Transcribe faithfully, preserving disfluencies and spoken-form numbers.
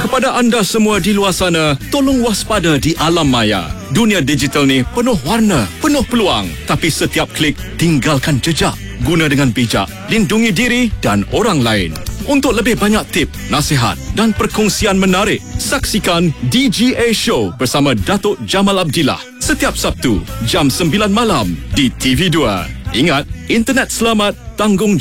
Kepada anda semua di luar sana, tolong waspada di alam maya. Dunia digital ni penuh warna, penuh peluang. Tapi setiap klik, tinggalkan jejak. Guna dengan bijak, lindungi diri dan orang lain. Untuk lebih banyak tip, nasihat dan perkongsian menarik, saksikan D G A Show bersama Datuk Jamal Abdillah setiap Sabtu, jam sembilan malam di T V dua. Ingat, internet selamat, tanggung